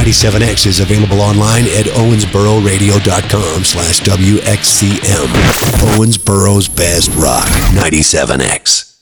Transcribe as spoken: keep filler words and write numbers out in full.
ninety-seven X is available online at owensboro radio dot com slash W X C M. Owensboro's best rock, ninety-seven X.